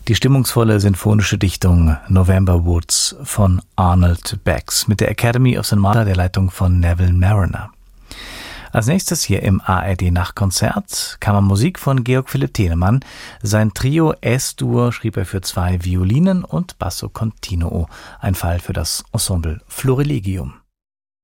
Die stimmungsvolle sinfonische Dichtung November Woods von Arnold Bax mit der Academy of St. Martha der Leitung von Neville Marriner. Als nächstes hier im ARD-Nachtkonzert Kammermusik von Georg Philipp Telemann. Sein Trio Es-Dur schrieb er für 2 Violinen und Basso Continuo, ein Fall für das Ensemble Florilegium.